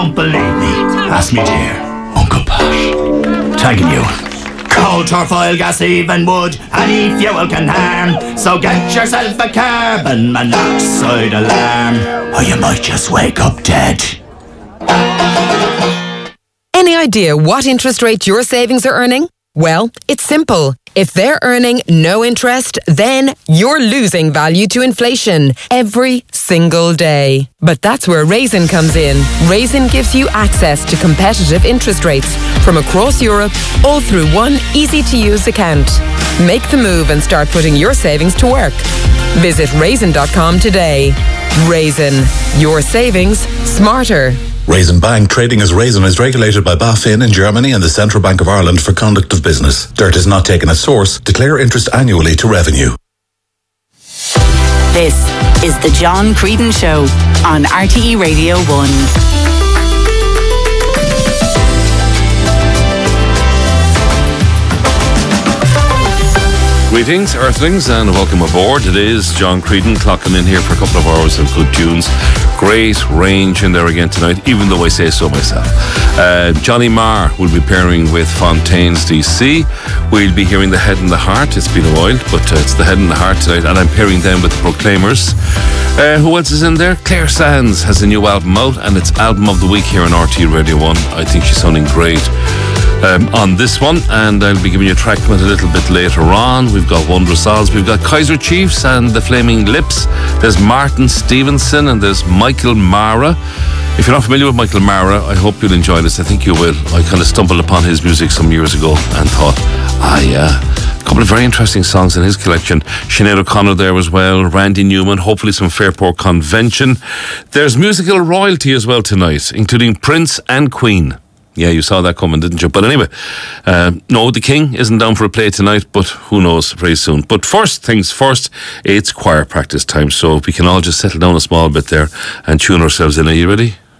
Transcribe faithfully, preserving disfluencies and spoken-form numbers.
Don't believe me? Ask me dear, Uncle Pat. Tagging you. Coal, turf, oil, gas, even wood, any fuel can harm. So get yourself a carbon monoxide alarm, or you might just wake up dead. Any idea what interest rate your savings are earning? Well, it's simple. If they're earning no interest, then you're losing value to inflation every single day. But that's where Raisin comes in. Raisin gives you access to competitive interest rates from across Europe, all through one easy-to-use account. Make the move and start putting your savings to work. Visit raisin dot com today. Raisin. Your savings smarter. Raisin Bank, trading as Raisin, is regulated by BaFin in Germany and the Central Bank of Ireland for conduct of business. Dirt is not taken as source. Declare interest annually to revenue. This is the John Creedon Show on R T E Radio one. Greetings, Earthlings, and welcome aboard. It is John Creedon clocking in here for a couple of hours of good tunes. Great range in there again tonight, even though I say so myself. Uh, Johnny Marr will be pairing with Fontaines D C. We'll be hearing The Head and the Heart. It's been a while, but uh, it's The Head and the Heart tonight, and I'm pairing them with the Proclaimers. Uh, who else is in there? Claire Sands has a new album out, and it's Album of the Week here on R T Radio one. I think she's sounding great Um, on this one, and I'll be giving you a track from it a little bit later on. We've got Wondrous Oz, we've got Kaiser Chiefs and the Flaming Lips, there's Martin Stevenson, and there's Michael Mara. If you're not familiar with Michael Mara, I hope you'll enjoy this. I think you will. I kind of stumbled upon his music some years ago and thought, ah yeah, a couple of very interesting songs in his collection. Sinead O'Connor there as well, Randy Newman, hopefully some Fairport Convention. There's musical royalty as well tonight, including Prince and Queen. Yeah, you saw that coming, didn't you? But anyway, uh, no, the King isn't down for a play tonight, but who knows, very soon. But first things first, it's choir practice time, so we can all just settle down a small bit there and tune ourselves in. Are you ready?